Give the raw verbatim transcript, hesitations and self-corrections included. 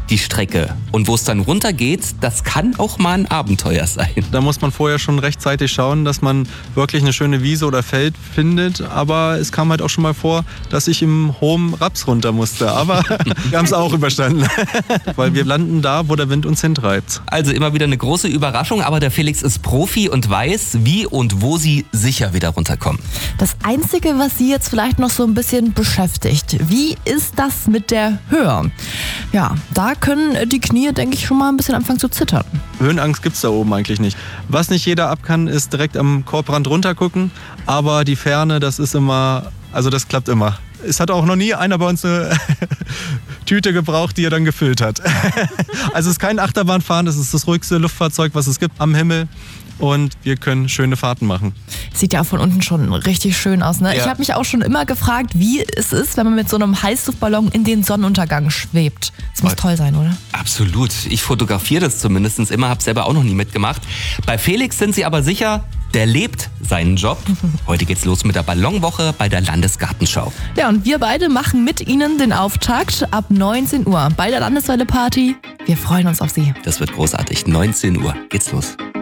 die Strecke. Und wo es dann runtergeht, das kann auch mal ein Abenteuer sein. Da muss man vorher schon rechtzeitig schauen, dass man wirklich eine schöne Wiese oder Feld findet. Aber es kam halt auch schon mal vor, dass ich im hohen Raps runter musste. Aber wir haben es auch überstanden. Weil wir landen da, wo der Wind uns hintreibt. Also immer wieder eine große Überraschung, aber der Felix ist Profi und weiß, wie und wo sie sicher wieder runterkommen. Das Einzige, was Sie jetzt vielleicht noch so ein bisschen beschäftigt, wie ist das mit der Höhe? Ja, da können die Knie, denke ich, schon mal ein bisschen anfangen zu zittern. Höhenangst gibt es da oben eigentlich nicht. Was nicht jeder ab kann, ist direkt am Korbrand runter gucken. Aber die Ferne, das ist immer, also das klappt immer. Es hat auch noch nie einer bei uns eine Tüte gebraucht, die er dann gefüllt hat. Also es ist kein Achterbahnfahren, das ist das ruhigste Luftfahrzeug, was es gibt am Himmel. Und wir können schöne Fahrten machen. Sieht ja auch von unten schon richtig schön aus, ne? Ja. Ich habe mich auch schon immer gefragt, wie es ist, wenn man mit so einem Heißluftballon in den Sonnenuntergang schwebt. Das muss toll sein, oder? Absolut. Ich fotografiere das zumindest immer, habe selber auch noch nie mitgemacht. Bei Felix sind Sie aber sicher, der lebt seinen Job. Heute geht's los mit der Ballonwoche bei der Landesgartenschau. Ja, und wir beide machen mit Ihnen den Auftakt ab neunzehn Uhr bei der Landeswelle-Party. Wir freuen uns auf Sie. Das wird großartig. neunzehn Uhr geht's los.